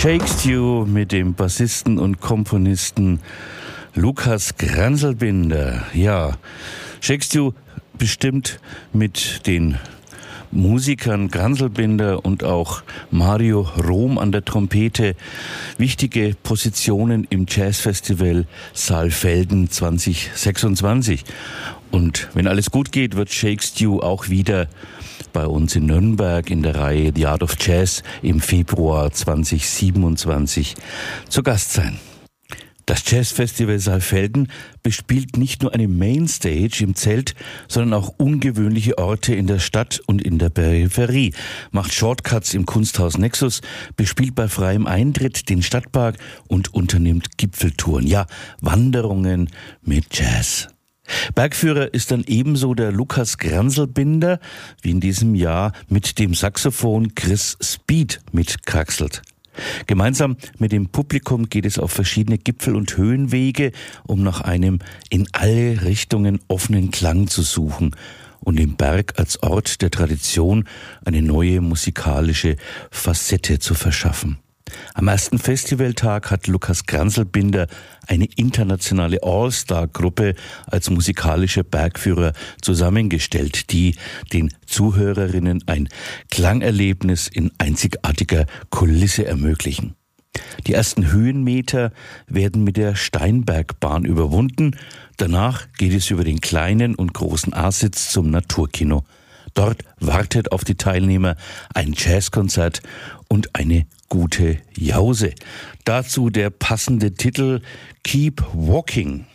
Shake Stew mit dem Bassisten und Komponisten Lukas Granselbinder. Ja, Shake Stew bestimmt mit den Musikern Granselbinder und auch Mario Rom an der Trompete wichtige Positionen im Jazzfestival Saalfelden 2026. Und wenn alles gut geht, wird Shake Stew auch wieder bei uns in Nürnberg in der Reihe The Art of Jazz im Februar 2027 zu Gast sein. Das Jazzfestival Saalfelden bespielt nicht nur eine Mainstage im Zelt, sondern auch ungewöhnliche Orte in der Stadt und in der Peripherie, macht Shortcuts im Kunsthaus Nexus, bespielt bei freiem Eintritt den Stadtpark und unternimmt Gipfeltouren, ja, Wanderungen mit Jazz. Bergführer ist dann ebenso der Lukas Granselbinder, wie in diesem Jahr mit dem Saxophon Chris Speed mitkraxelt. Gemeinsam mit dem Publikum geht es auf verschiedene Gipfel und Höhenwege, um nach einem in alle Richtungen offenen Klang zu suchen und dem Berg als Ort der Tradition eine neue musikalische Facette zu verschaffen. Am ersten Festivaltag hat Lukas Granselbinder eine internationale All-Star-Gruppe als musikalischer Bergführer zusammengestellt, die den Zuhörerinnen ein Klangerlebnis in einzigartiger Kulisse ermöglichen. Die ersten Höhenmeter werden mit der Steinbergbahn überwunden. Danach geht es über den kleinen und großen A-Sitz zum Naturkino. Dort wartet auf die Teilnehmer ein Jazzkonzert und eine gute Jause. Dazu der passende Titel Keep Walking.